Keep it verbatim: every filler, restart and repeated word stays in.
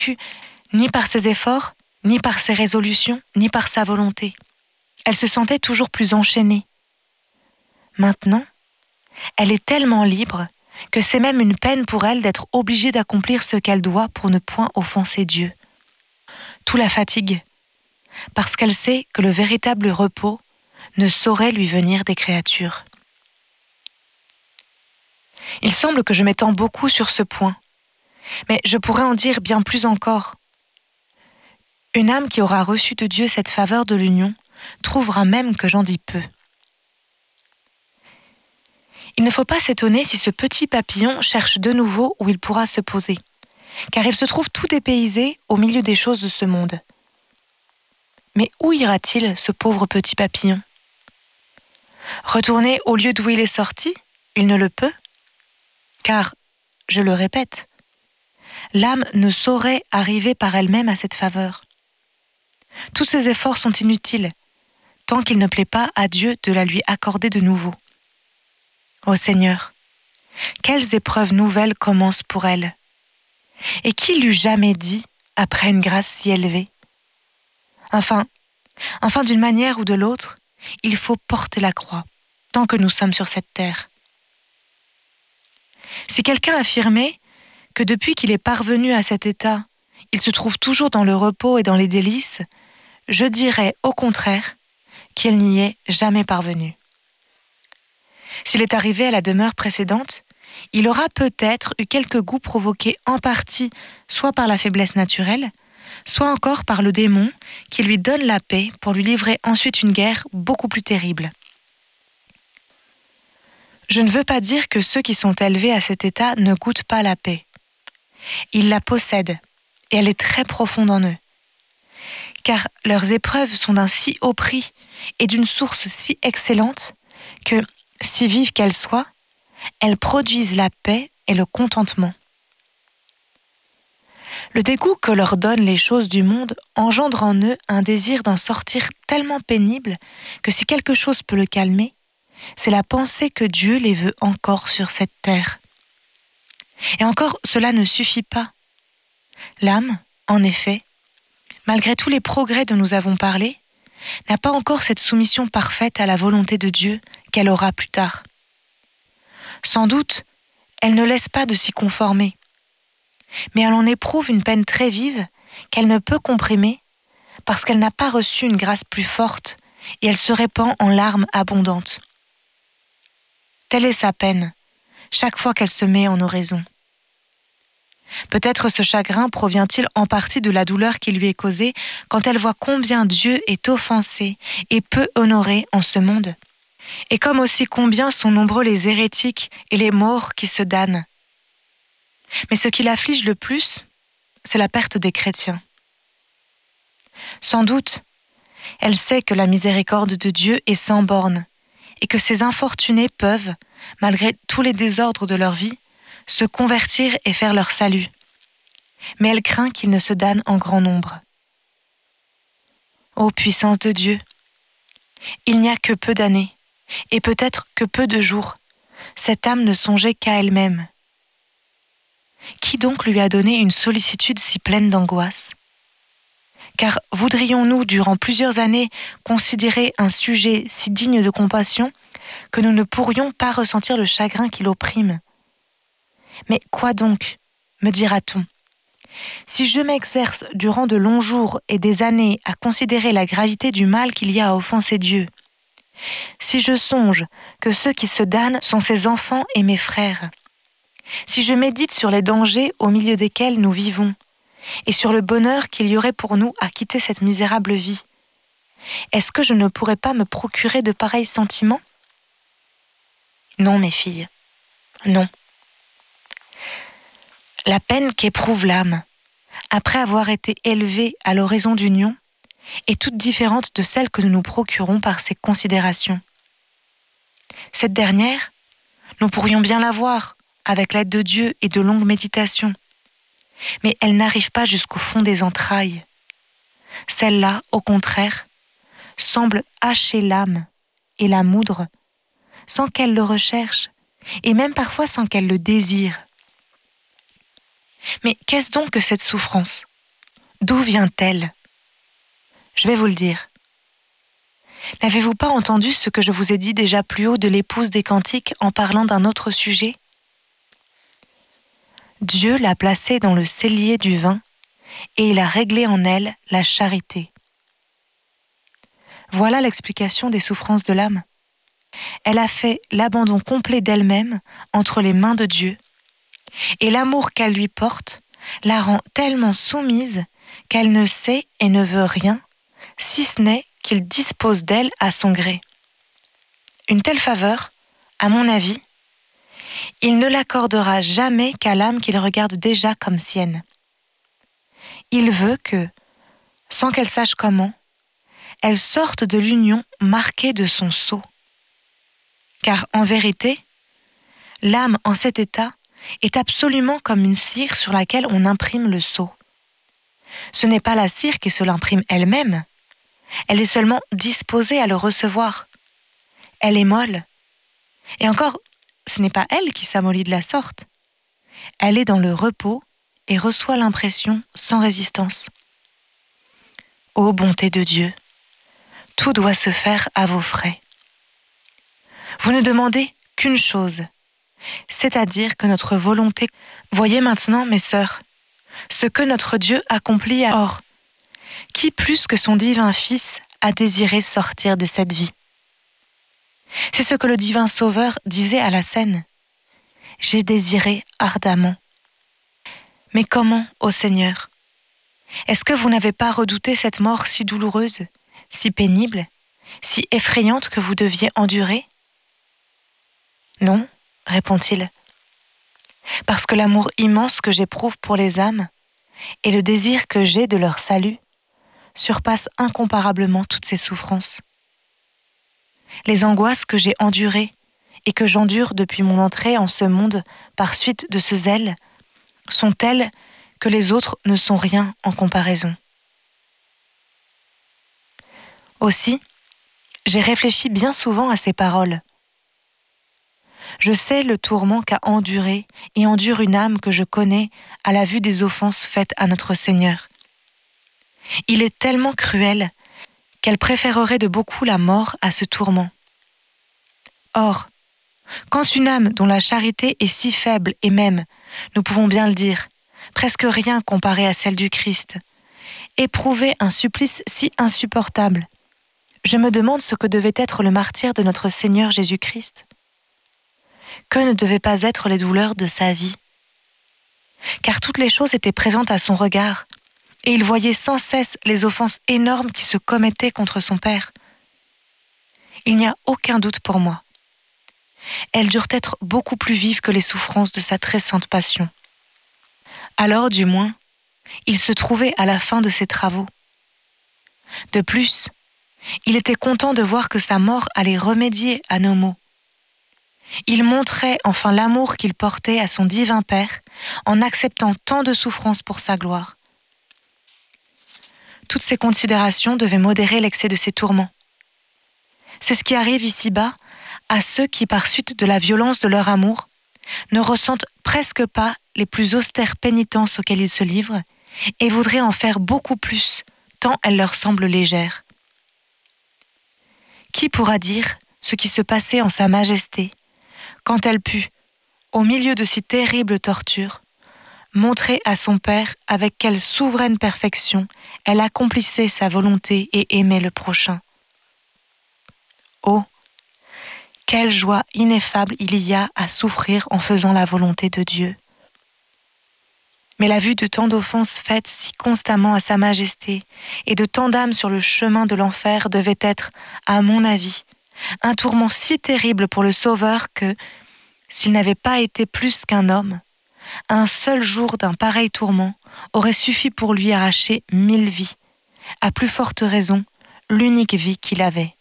ni par ses efforts, ni par ses résolutions, ni par sa volonté. Elle se sentait toujours plus enchaînée. Maintenant, elle est tellement libre que c'est même une peine pour elle d'être obligée d'accomplir ce qu'elle doit pour ne point offenser Dieu. Tout la fatigue, parce qu'elle sait que le véritable repos ne saurait lui venir des créatures. Il semble que je m'étends beaucoup sur ce point, mais je pourrais en dire bien plus encore. Une âme qui aura reçu de Dieu cette faveur de l'union trouvera même que j'en dis peu. Il ne faut pas s'étonner si ce petit papillon cherche de nouveau où il pourra se poser, car il se trouve tout dépaysé au milieu des choses de ce monde. Mais où ira-t-il, ce pauvre petit papillon ? Retourner au lieu d'où il est sorti ? Il ne le peut, car, je le répète, l'âme ne saurait arriver par elle-même à cette faveur. Tous ses efforts sont inutiles, tant qu'il ne plaît pas à Dieu de la lui accorder de nouveau. Ô Seigneur, quelles épreuves nouvelles commencent pour elle ? Et qui l'eût jamais dit après une grâce si élevée ? Enfin, enfin d'une manière ou de l'autre, il faut porter la croix, tant que nous sommes sur cette terre. Si quelqu'un affirmait que depuis qu'il est parvenu à cet état, il se trouve toujours dans le repos et dans les délices, je dirais au contraire qu'il n'y est jamais parvenu. S'il est arrivé à la demeure précédente, il aura peut-être eu quelques goûts provoqués en partie soit par la faiblesse naturelle, soit encore par le démon qui lui donne la paix pour lui livrer ensuite une guerre beaucoup plus terrible. Je ne veux pas dire que ceux qui sont élevés à cet état ne goûtent pas la paix. Ils la possèdent, et elle est très profonde en eux. Car leurs épreuves sont d'un si haut prix et d'une source si excellente que, si vives qu'elles soient, elles produisent la paix et le contentement. Le dégoût que leur donnent les choses du monde engendre en eux un désir d'en sortir tellement pénible que si quelque chose peut le calmer, c'est la pensée que Dieu les veut encore sur cette terre. Et encore, cela ne suffit pas. L'âme, en effet, malgré tous les progrès dont nous avons parlé, n'a pas encore cette soumission parfaite à la volonté de Dieu qu'elle aura plus tard. Sans doute, elle ne laisse pas de s'y conformer, mais elle en éprouve une peine très vive qu'elle ne peut comprimer parce qu'elle n'a pas reçu une grâce plus forte et elle se répand en larmes abondantes. Telle est sa peine, chaque fois qu'elle se met en oraison. Peut-être ce chagrin provient-il en partie de la douleur qui lui est causée quand elle voit combien Dieu est offensé et peu honoré en ce monde, et comme aussi combien sont nombreux les hérétiques et les morts qui se damnent. Mais ce qui l'afflige le plus, c'est la perte des chrétiens. Sans doute, elle sait que la miséricorde de Dieu est sans borne, et que ces infortunés peuvent, malgré tous les désordres de leur vie, se convertir et faire leur salut. Mais elle craint qu'ils ne se damnent en grand nombre. Ô puissance de Dieu, il n'y a que peu d'années, et peut-être que peu de jours, cette âme ne songeait qu'à elle-même. Qui donc lui a donné une sollicitude si pleine d'angoisse ? Car voudrions-nous, durant plusieurs années, considérer un sujet si digne de compassion que nous ne pourrions pas ressentir le chagrin qui l'opprime ? Mais quoi donc, me dira-t-on ? Si je m'exerce durant de longs jours et des années à considérer la gravité du mal qu'il y a à offenser Dieu, si je songe que ceux qui se damnent sont ses enfants et mes frères, si je médite sur les dangers au milieu desquels nous vivons, et sur le bonheur qu'il y aurait pour nous à quitter cette misérable vie, est-ce que je ne pourrais pas me procurer de pareils sentiments ? Non, mes filles, non. La peine qu'éprouve l'âme, après avoir été élevée à l'horizon d'union, est toute différente de celle que nous nous procurons par ces considérations. Cette dernière, nous pourrions bien la voir, avec l'aide de Dieu et de longues méditations, mais elle n'arrive pas jusqu'au fond des entrailles. Celle-là, au contraire, semble hacher l'âme et la moudre, sans qu'elle le recherche, et même parfois sans qu'elle le désire. Mais qu'est-ce donc que cette souffrance ? D'où vient-elle ? Je vais vous le dire. N'avez-vous pas entendu ce que je vous ai dit déjà plus haut de l'épouse des Cantiques en parlant d'un autre sujet ? Dieu l'a placée dans le cellier du vin et il a réglé en elle la charité. Voilà l'explication des souffrances de l'âme. Elle a fait l'abandon complet d'elle-même entre les mains de Dieu et l'amour qu'elle lui porte la rend tellement soumise qu'elle ne sait et ne veut rien, si ce n'est qu'il dispose d'elle à son gré. Une telle faveur, à mon avis, il ne l'accordera jamais qu'à l'âme qu'il regarde déjà comme sienne. Il veut que, sans qu'elle sache comment, elle sorte de l'union marquée de son sceau. Car en vérité, l'âme en cet état est absolument comme une cire sur laquelle on imprime le sceau. Ce n'est pas la cire qui se l'imprime elle-même, elle est seulement disposée à le recevoir. Elle est molle. Et encore, ce n'est pas elle qui s'amollit de la sorte. Elle est dans le repos et reçoit l'impression sans résistance. Ô bonté de Dieu, tout doit se faire à vos frais. Vous ne demandez qu'une chose, c'est-à-dire que notre volonté... Voyez maintenant, mes sœurs, ce que notre Dieu accomplit. Or, qui plus que son divin Fils a désiré sortir de cette vie ? C'est ce que le divin Sauveur disait à la scène. « J'ai désiré ardemment. » Mais comment, ô Seigneur ? Est-ce que vous n'avez pas redouté cette mort si douloureuse, si pénible, si effrayante que vous deviez endurer ? Non, répond-il, parce que l'amour immense que j'éprouve pour les âmes et le désir que j'ai de leur salut surpassent incomparablement toutes ces souffrances. Les angoisses que j'ai endurées et que j'endure depuis mon entrée en ce monde par suite de ce zèle sont telles que les autres ne sont rien en comparaison. Aussi, j'ai réfléchi bien souvent à ces paroles. Je sais le tourment qu'a enduré et endure une âme que je connais à la vue des offenses faites à notre Seigneur. Il est tellement cruel qu'elle préférerait de beaucoup la mort à ce tourment. Or, quand une âme dont la charité est si faible et même, nous pouvons bien le dire, presque rien comparée à celle du Christ, éprouvait un supplice si insupportable, je me demande ce que devait être le martyre de notre Seigneur Jésus-Christ. Que ne devaient pas être les douleurs de sa vie ? Car toutes les choses étaient présentes à son regard, et il voyait sans cesse les offenses énormes qui se commettaient contre son Père. Il n'y a aucun doute pour moi. Elles durent être beaucoup plus vives que les souffrances de sa très sainte passion. Alors, du moins, il se trouvait à la fin de ses travaux. De plus, il était content de voir que sa mort allait remédier à nos maux. Il montrait enfin l'amour qu'il portait à son divin Père en acceptant tant de souffrances pour sa gloire. Toutes ces considérations devaient modérer l'excès de ses tourments. C'est ce qui arrive ici-bas à ceux qui, par suite de la violence de leur amour, ne ressentent presque pas les plus austères pénitences auxquelles ils se livrent et voudraient en faire beaucoup plus, tant elles leur semblent légères. Qui pourra dire ce qui se passait en Sa Majesté quand elle put, au milieu de si terribles tortures, montrer à son Père avec quelle souveraine perfection elle accomplissait sa volonté et aimait le prochain. Oh, quelle joie ineffable il y a à souffrir en faisant la volonté de Dieu. Mais la vue de tant d'offenses faites si constamment à Sa Majesté et de tant d'âmes sur le chemin de l'enfer devait être, à mon avis, un tourment si terrible pour le Sauveur que, s'il n'avait pas été plus qu'un homme, un seul jour d'un pareil tourment aurait suffi pour lui arracher mille vies, à plus forte raison, l'unique vie qu'il avait.